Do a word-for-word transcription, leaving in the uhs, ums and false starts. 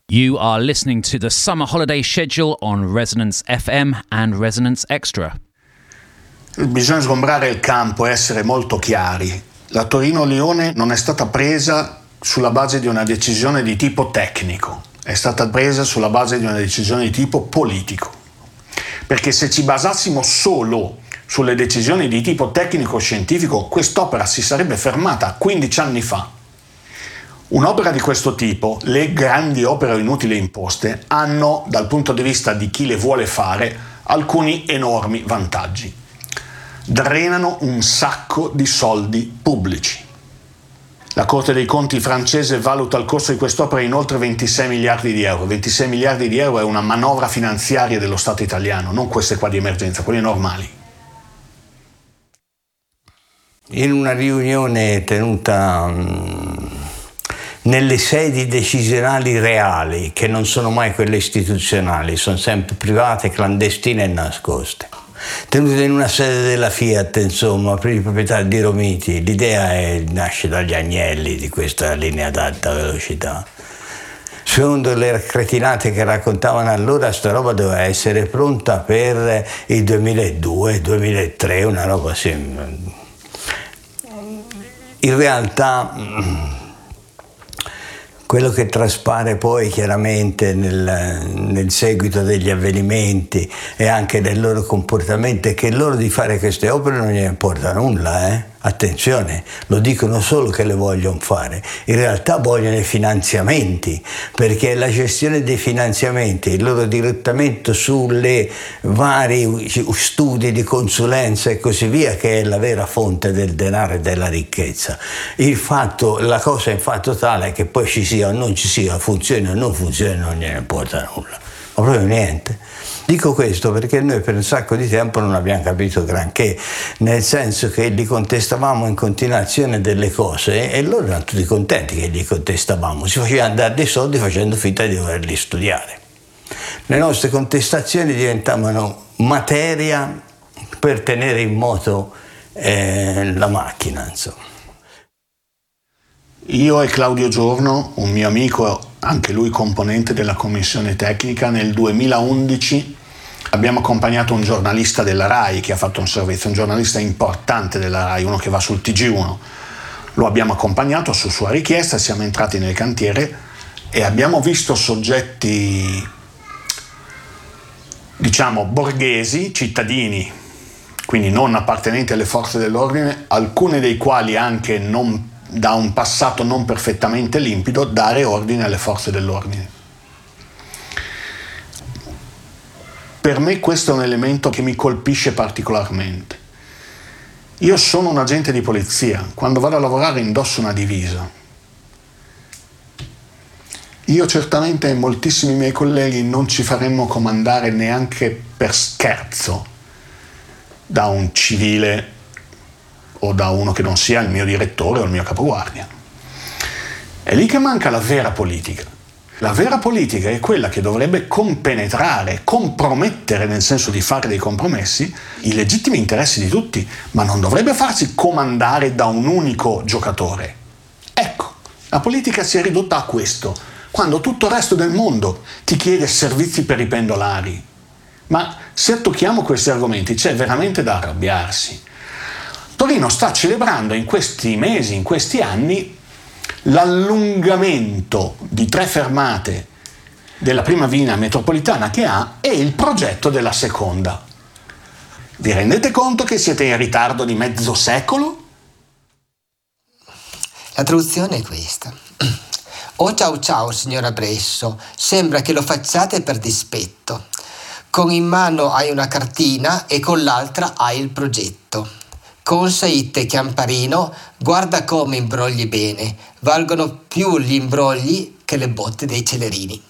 You are listening to the summer holiday schedule on Resonance F M and Resonance Extra. Bisogna sgombrare il campo e essere molto chiari. La Torino-Lione non è stata presa sulla base di una decisione di tipo tecnico, è stata presa sulla base di una decisione di tipo politico. Perché se ci basassimo solo sulle decisioni di tipo tecnico-scientifico, quest'opera si sarebbe fermata quindici anni fa. Un'opera di questo tipo, le grandi opere inutili imposte, hanno, dal punto di vista di chi le vuole fare, alcuni enormi vantaggi. Drenano un sacco di soldi pubblici. La Corte dei Conti francese valuta il costo di quest'opera in oltre ventisei miliardi di euro. ventisei miliardi di euro è una manovra finanziaria dello Stato italiano, non queste qua di emergenza, quelle normali. In una riunione tenuta nelle sedi decisionali reali, che non sono mai quelle istituzionali, sono sempre private, clandestine e nascoste, tenute in una sede della Fiat, insomma, per i proprietari di Romiti. L'idea è, nasce dagli agnelli di questa linea ad alta velocità. Secondo le cretinate che raccontavano allora, sta roba doveva essere pronta per il duemiladue duemilatré, una roba sì. In realtà quello che traspare poi chiaramente nel, nel seguito degli avvenimenti e anche del loro comportamento è che loro di fare queste opere non gli importa nulla, eh? Attenzione, lo dicono solo che le vogliono fare, in realtà vogliono i finanziamenti, perché la gestione dei finanziamenti, il loro direttamento sulle vari studi di consulenza e così via, che è la vera fonte del denaro e della ricchezza. Il fatto, la cosa è in fatto tale che poi ci sia o non ci sia, funzioni o non funzioni, non gliene importa nulla, ma proprio niente. Dico questo perché noi per un sacco di tempo non abbiamo capito granché, nel senso che gli contestavamo in continuazione delle cose e loro erano tutti contenti che gli contestavamo, si facevano dare dei soldi facendo finta di volerli studiare. Le nostre contestazioni diventavano materia per tenere in moto eh, la macchina, insomma. Io e Claudio Giorno, un mio amico, anche lui componente della commissione tecnica, nel duemilaundici abbiamo accompagnato un giornalista della RAI che ha fatto un servizio, un giornalista importante della RAI, uno che va sul T G uno. Lo abbiamo accompagnato su sua richiesta, siamo entrati nel cantiere e abbiamo visto soggetti, diciamo, borghesi, cittadini, quindi non appartenenti alle forze dell'ordine, alcuni dei quali anche non da un passato non perfettamente limpido, dare ordine alle forze dell'ordine. Per me questo è un elemento che mi colpisce particolarmente. Io sono un agente di polizia, quando vado a lavorare indosso una divisa. Io certamente e moltissimi miei colleghi non ci faremmo comandare neanche per scherzo da un civile o da uno che non sia il mio direttore o il mio capoguardia. È lì che manca la vera politica. La vera politica è quella che dovrebbe compenetrare, compromettere, nel senso di fare dei compromessi, i legittimi interessi di tutti, ma non dovrebbe farsi comandare da un unico giocatore. Ecco, la politica si è ridotta a questo, quando tutto il resto del mondo ti chiede servizi per i pendolari. Ma se attocchiamo questi argomenti c'è veramente da arrabbiarsi. Torino sta celebrando in questi mesi, in questi anni, l'allungamento di tre fermate della prima linea metropolitana che ha e il progetto della seconda. Vi rendete conto che siete in ritardo di mezzo secolo? La traduzione è questa. Oh ciao ciao signora Bresso, sembra che lo facciate per dispetto. Con in mano hai una cartina e con l'altra hai il progetto. Con Saitte Chiamparino, guarda come imbrogli bene, valgono più gli imbrogli che le botte dei Celerini.